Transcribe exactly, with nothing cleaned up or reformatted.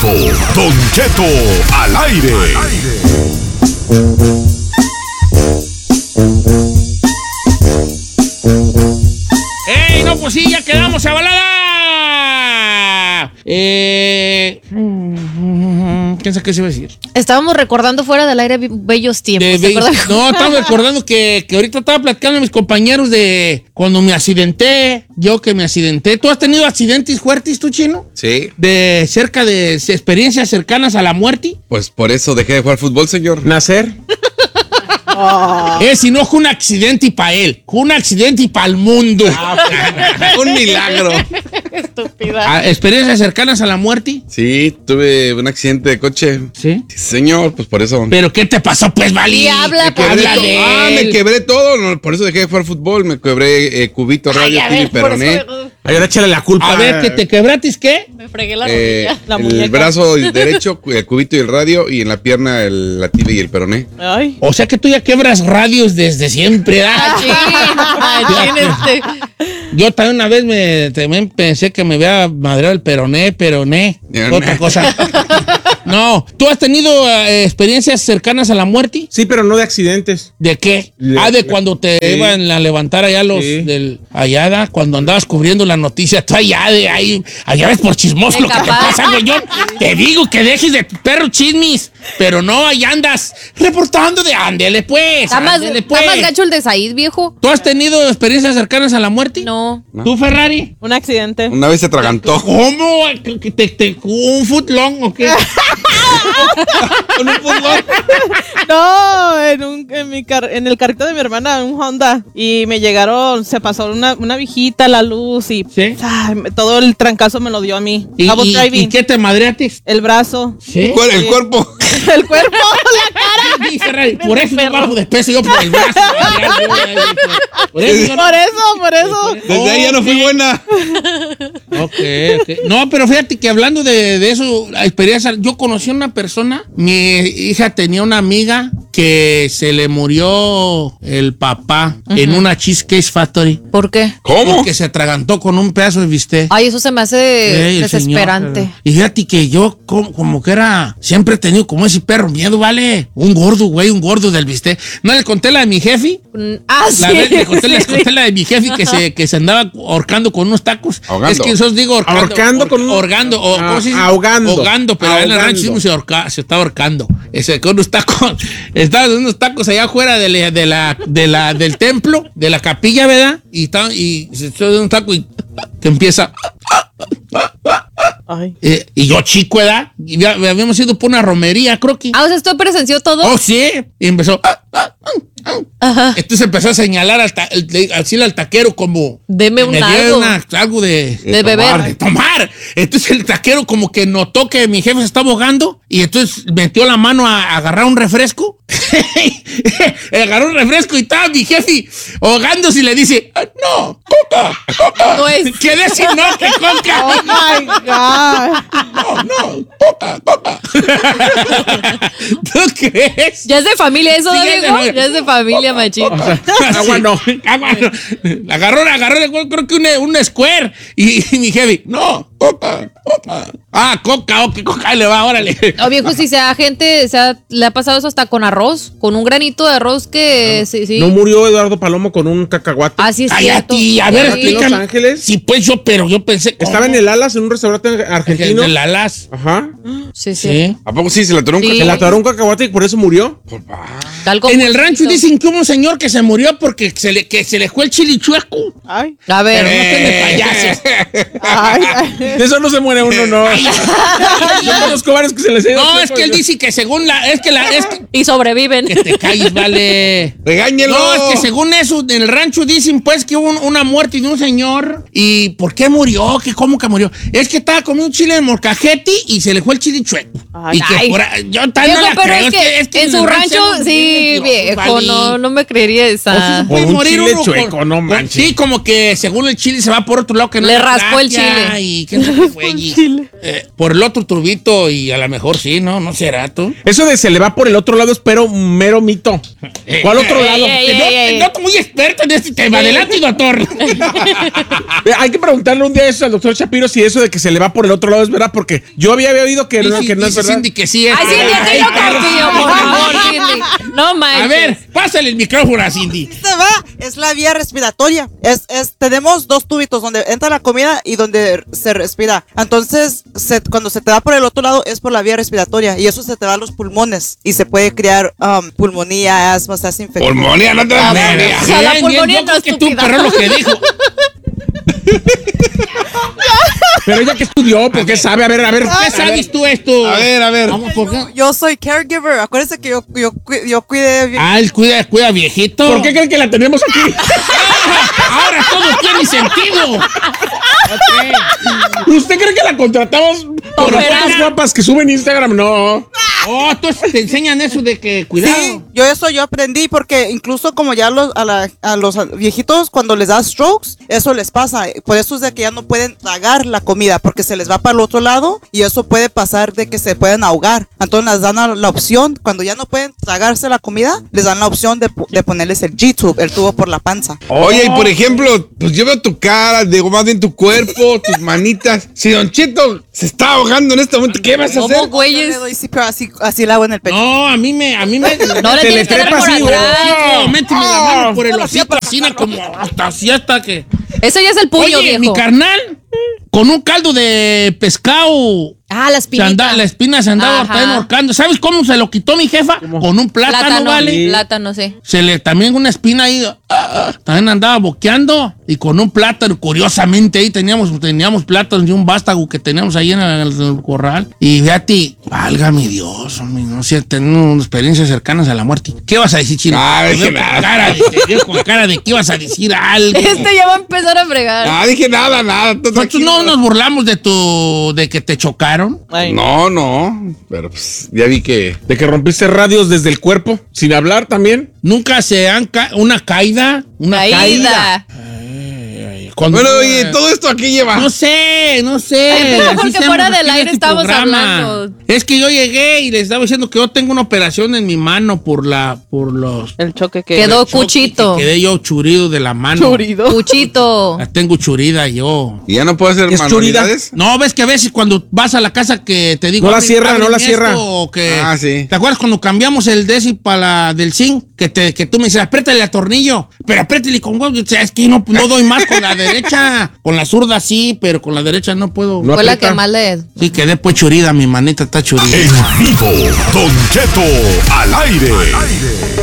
Don Cheto al aire. ¡Ey, no, pues sí, ya quedamos a balada! Eh... ¿Quién sabe qué se iba a decir? Estábamos recordando fuera del aire bellos tiempos. De, be- no, estamos recordando que, que ahorita estaba platicando a mis compañeros de cuando me accidenté, yo que me accidenté. ¿Tú has tenido accidentes fuertes, tú, Chino? Sí. De cerca de experiencias cercanas a la muerte. Pues por eso dejé de jugar fútbol, señor. Nacer. Oh. Es si no fue un accidente y para él, fue un accidente y para el mundo. Un milagro. Estúpida. ¿Experiencias cercanas a la muerte? Sí, tuve un accidente de coche. ¿Sí? Sí, señor, pues por eso. ¿Pero qué te pasó, pues, Vali? Y habla, Me quebré habla todo. de Ah, él. me quebré todo. No, por eso dejé de jugar fútbol. Me quebré eh, cubito, radio, Ay, a tibia y ver, por peroné. eso Ay, ahora échale la culpa. A ver, ¿que te quebratis qué? me fregué la Eh, rodilla. La el muñeca. brazo derecho, el cubito y el radio, y en la pierna el, la tibia y el peroné. Ay. O sea que tú ya quebras radios desde siempre, ¿verdad? Machín, este. Yo también una vez me también pensé que me había madreado el peroné, peroné. Ya, Otra no. cosa. No, ¿tú has tenido eh, experiencias cercanas a la muerte? Sí, pero no de accidentes. ¿De qué? De- ah, de cuando te Sí. iban a levantar allá los Sí. del allá, da, cuando andabas cubriendo la noticia, tú allá de ahí, allá ves por chismoso De lo que te capaz. pasa, güey. Yo te digo que dejes de perro chismis, pero no, allá andas reportando de ándele pues, Está más, ándele está pues. más gacho el de Said, viejo. ¿Tú has tenido experiencias cercanas a la muerte? No. ¿Tú, Ferrari? Un accidente. Una vez se atragantó. ¿Cómo? ¿Te, te, te- ¿Un footlong o qué? ¿Con un footlong? No, en, un, en, mi car- en el carrito de mi hermana, un Honda. Y me llegaron, se pasó una, una viejita la luz y ¿Sí? ay, me- todo el trancazo me lo dio a mí. ¿Y, I was y- driving. ¿y qué te madreaste? El brazo, ¿Sí? ¿Cuál? El cuerpo. el cuerpo, la cara. Sí, Ferrari, por eso yo bajo de peso, yo por el brazo. Ya, ya, ya, ya, por eso yo no- Por eso, por eso. Desde ahí ya no fui Ok. buena. Ok, ok. No, pero fíjate que hablando de, de eso, la experiencia, yo conocí a una persona, mi hija tenía una amiga que se le murió el papá en una Cheesecake Factory. ¿Por qué? ¿Cómo? Porque se atragantó con un pedazo de bistec. Ay, eso se me hace Ey, el desesperante. señor. Y fíjate que yo como, como que era, siempre he tenido como ese perro miedo, ¿vale? Un gordo, güey, un gordo del bistec. ¿No le conté la de mi jefe? Mm, Ah, sí. La vez le conté, les sí, conté la de mi jefe que se, que se andaba ahorcando con unos tacos. Ahogando. Es que eso os digo ahorcando. Ahorcando con un- Ahorgando, o, Ah, ¿cómo se dice? ahogando. Ahogando, pero en el Ahogando. rancho sí se, ahorca- se está ahorcando. Ese, con unos tacos. Estaba en unos tacos allá afuera de la, de la, de la, del templo, de la capilla, ¿verdad? Y, está, y se está dando un taco y que empieza... Ay. Eh, y yo chico, ¿verdad? Y ya habíamos ido por una romería, creo que... Ah, o sea, ¿esto presenció todo? Oh, sí. Y empezó... Ajá. Entonces empezó a señalar al ta- el- le- así al taquero como... Deme un me dio algo. una- algo de... De beber. De tomar. Entonces el taquero como que notó que mi jefe se estaba ahogando y entonces metió la mano a, a agarrar un refresco. Agarró un refresco y estaba mi jefe ahogándose y le dice, "Ah, no, coca, coca. No es. ¿Qué decir no que coca? Oh my God. No, no, coca, coca. ¿Tú crees? ¿Ya es de familia eso, Sí, Don ya es de Diego? familia. Ya es de familia, machín. Agua no. Agua no. Agarró, agarró, creo que un, un square. Y, y mi jefe, no, coca, coca. Ah, coca, ok, coca, le va, órale. O viejo, si sea gente, sea, le ha pasado eso hasta con arroz, con un granito de arroz que sí, sí. ¿No murió Eduardo Palomo con un cacahuate? Así es Ay, a cierto. ti, a ver, Sí. Aquí en Los explícame. Ángeles. Sí, pues yo, pero yo pensé. Estaba en el Alas, en un restaurante argentino. En el Alas. Ajá. Sí, sí. Sí. ¿A poco sí se le atoró un Sí. Se le cacahuate? atoró un cacahuate y por eso murió. Tal como En el rancho chiquito. dicen que hubo un señor que se murió porque se le, que se le fue el chilichueco. Ay. A ver. Pero no estén de payasos. Ay, ay. De eso no se muere uno, no. Yo conozco varios que se les ha ido No, chueco es que él y- dice que según la. Es que la. Es que, Y sobreviven. que te calles, vale. ¡Regáñelo! No, es que según eso, en el rancho dicen pues que hubo un- una muerte de un señor. ¿Y por qué murió? ¿Qué, ¿Cómo que murió? Es que estaba comiendo un chile de molcajete y se le fue el chile chueco. Ay. y que Ay. por ahí- yo también Viejo, la pero creo, es es que, que- es que en en su el rancho, rancho sí, no, viejo, vale. no, no me creería O sí esa. se puede Por un morir chile uno chueco, con- no con- manches. Sí, como que según el chile se va por otro lado que no Le es la raspó el gracia chile. Y quién sabe qué güey. Eh, por el otro turbito y a lo mejor sí, ¿no? ¿No será tú? Eso de se le va por el otro lado es pero mero mito. Eh, ¿Cuál otro eh, lado? ey, Que ey, no, ey, ey. no estoy muy experto en este tema. Adelante, doctor. Eh, Hay que preguntarle un día eso al doctor Shapiro si eso de que se le va por el otro lado es verdad, porque yo había oído que, no, Dice- que no es dice verdad. Cindy que sí es. Ay, Cindy, aquí Ay, yo perro. confío, por favor, Cindy. No manches. A ver, pásale el micrófono a Cindy. Se va, es la vía respiratoria. Es, es, tenemos dos tubitos donde entra la comida y donde se respira. Entonces, se- cuando se te va por el otro lado es por la vía respiratoria y eso se te va a los pulmones y se puede crear um, pulmonía, asma, se hace infección. Pulmonía, no te A la ver, media. O sea, la bien, pulmonía bien, yo no creo que tú, estúpida. pero lo que dijo. Pero ella que estudió, porque sabe, a ver, a ver. ¿Qué a ver. sabes tú esto? A ver, a ver. Vamos, ¿por qué? Yo soy caregiver. Acuérdense que yo, yo, cu- yo cuidé bien. Ah, él cuida, cuida viejito. ¿Por qué creen que la tenemos aquí? Ahora todo tiene sentido. ¿Usted cree que la contratamos por las Operada. fotos guapas que suben en Instagram? No. Oh, entonces te enseñan eso de que cuidado. Sí, yo eso yo aprendí porque incluso como ya los, a, la- a los viejitos cuando les da strokes, eso les pasa. Por eso es de que ya no pueden tragar la comida porque se les va para el otro lado y eso puede pasar de que se pueden ahogar. Entonces les dan la, la opción, cuando ya no pueden tragarse la comida, les dan la opción de, pu- de ponerles el G-tube, el tubo por la panza. Oye, y por ejemplo, pues yo veo tu cara, digo más bien tu cuerpo, tus manitas. Si Don Cheto se está ahogando en este momento, ¿qué vas a ¿Cómo, hacer? Yo le güeyes? doy sí, pero así, así la hago en el pecho. No, a mí me, a mí me. No le Se tienes le que dar trepa por así, atrás. No, méteme la mano por el No lo hacía hocico, para así como hasta así hasta que. Eso ya es el puño, Oye, viejo. mi carnal, con un caldo de pescado. Ah, la Se anda- espinita. la espina se andaba Ajá. también ahorcando. ¿Sabes cómo se lo quitó mi jefa? Con un plátano, Plátano, ¿vale? plátano, sí. Se le también una espina ahí, ah, también andaba boqueando y con un plátano, curiosamente ahí teníamos, teníamos plátanos y un vástago que teníamos ahí en el, en el corral. Y fíjate, válgame Dios, hombre, no sé, tengo experiencias cercanas a la muerte. ¿Qué vas a decir, Chino? Ah, Te dije veo con nada. cara de, te veo con cara de que ibas a decir algo. Este ya va a empezar a fregar. Ah, dije nada, nada. tú Nosotros tranquilo. no nos burlamos de tu, de que te chocaron. Ay. No, no. Pero pues ya vi que. De que rompiste radios desde el cuerpo, sin hablar también. Nunca se han ca una caída, una caída. Caída. Cuando- Bueno, oye, todo esto aquí lleva. No sé, no sé. Ay, pero Así porque se fuera llama del aquí aire este estamos programa. hablando. Es que yo llegué y les estaba diciendo que yo tengo una operación en mi mano por la, por los. El choque que Quedó choque, cuchito. que Quedé yo churido de la mano. churido. Cuchito. La tengo churida yo. ¿Y ya no puedo hacer ¿Es churida? manualidades? No, ves que a veces cuando vas a la casa que te digo. No la "Abren- cierra, abren no la esto", cierra. o que, Ah, sí. ¿Te acuerdas cuando cambiamos el desi para la del zinc? Que, te, que tú me dices, apriétale el tornillo, pero apriétale con huevo. O sea, es que no, no doy más con la derecha. Con la zurda sí, pero con la derecha no puedo. No Fue la aprieta. que más le... Sí, quedé pues churida, mi manita está churida. En vivo, Don Cheto al aire.